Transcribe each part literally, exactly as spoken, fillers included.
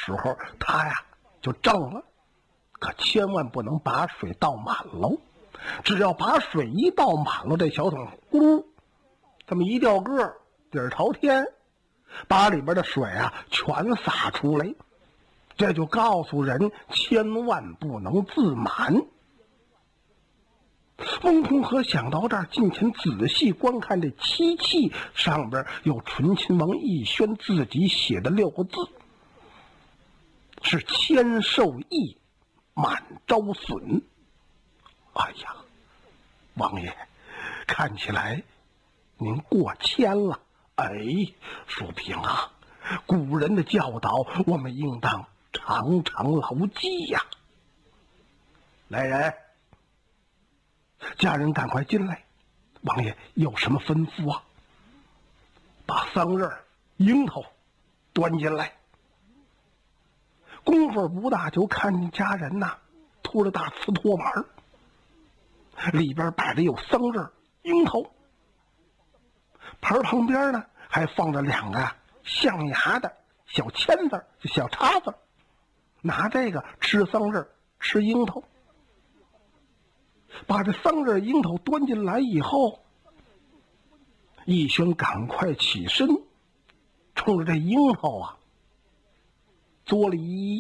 时候，他呀就正了，可千万不能把水倒满喽。只要把水一倒满了，这小桶咕噜这么一掉个儿，底儿朝天，把里边的水啊全洒出来。这就告诉人千万不能自满。翁同龢想到这儿，近前仔细观看这漆器，上边有醇亲王奕轩自己写的六个字，是千寿益，满招损。哎呀，王爷，看起来您过谦了。哎，淑平啊，古人的教导我们应当常常牢记呀。来人，家人赶快进来，王爷有什么吩咐啊？把桑葚、樱桃端进来。功夫不大，就看见家人呐拖着大瓷托碗，里边摆着有桑葚、樱桃，盘旁边呢还放着两个象牙的小签子、小叉子，拿这个吃桑葚、吃樱桃。把这桑葚、樱桃端进来以后，奕轩赶快起身，冲着这樱桃啊作揖。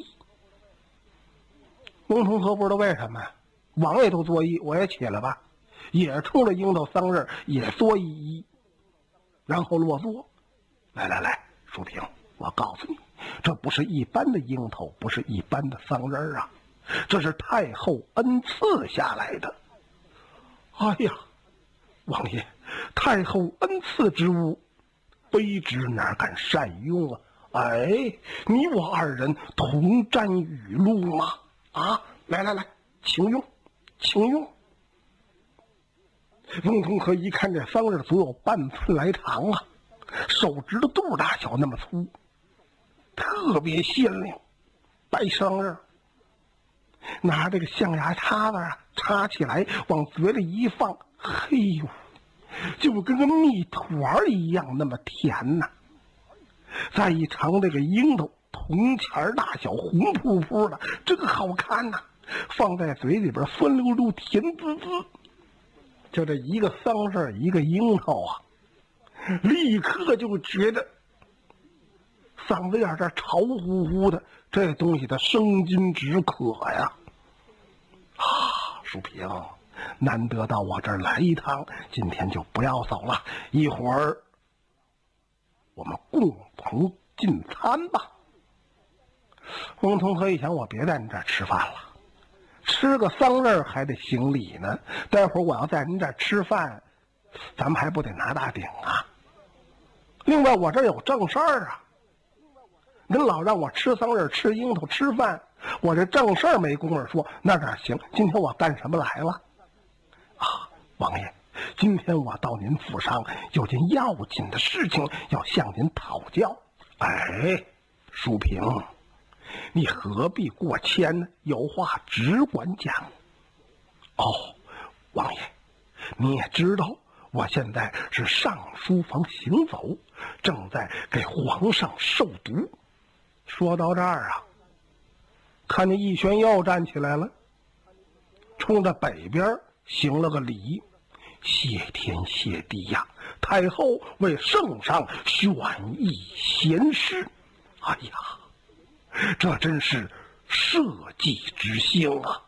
翁同龢不知道为什么，王爷都作揖，我也起来吧，也冲着樱桃、桑葚也作一揖，然后落座。来来来，淑平，我告诉你，这不是一般的樱桃，不是一般的桑葚啊，这是太后恩赐下来的。哎呀，王爷，太后恩赐之物，卑职哪敢善用啊？哎，你我二人同沾雨露嘛！啊，来来来，请用，请用。翁同龢一看这桑葚足有半寸来长啊，手指头肚大小那么粗，特别鲜亮，白桑葚。拿这个象牙叉子啊插起来，往嘴里一放，嘿呦，就跟个蜜团一样那么甜呐、啊！再一尝这个樱桃，铜钱大小，红扑扑的，真好看呐、啊！放在嘴里边酸溜溜，甜滋滋。就这一个桑葚，一个樱桃啊，立刻就觉得嗓子眼这潮乎乎的，这东西它生津止渴呀！啊，淑平，难得到我这儿来一趟，今天就不要走了，一会儿我们共同进餐吧。翁同龢一想，我别在你这儿吃饭了，吃个桑葚还得行礼呢，待会儿我要在您这儿吃饭，咱们还不得拿大鼎啊？另外我这儿有正事儿啊，您老让我吃桑葚、吃樱桃、吃饭，我这正事儿没工夫说，那哪行？今天我干什么来了？啊，王爷，今天我到您府上有件要紧的事情要向您讨教。哎，淑平，你何必过谦呢？有话只管讲。哦，王爷，你也知道我现在是上书房行走，正在给皇上授读。说到这儿啊，看见奕轩又站起来了，冲着北边行了个礼，谢天谢地呀！太后为圣上选议贤师，哎呀，这真是社稷之幸啊！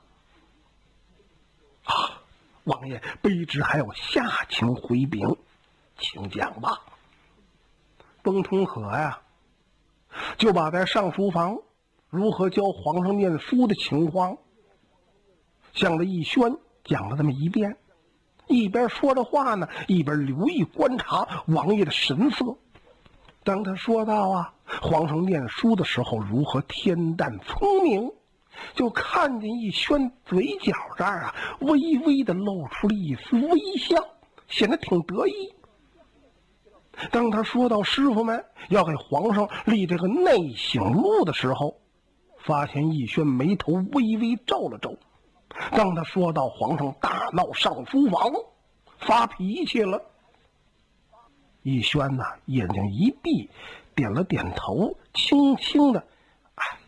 啊，王爷，卑职还有下情回禀，请讲吧。翁同龢呀，就把在上书房如何教皇上念书的情况向着奕轩讲了这么一遍，一边说着话呢，一边留意观察王爷的神色。当他说到啊，皇上念书的时候如何天淡聪明，就看见奕轩嘴角这儿啊微微的露出了一丝微笑，显得挺得意。当他说到师傅们要给皇上立这个内省录的时候，发现奕轩眉头微微皱了皱。当他说到皇上大闹上书房发脾气了，奕轩呐眼睛一闭，点了点头，轻轻的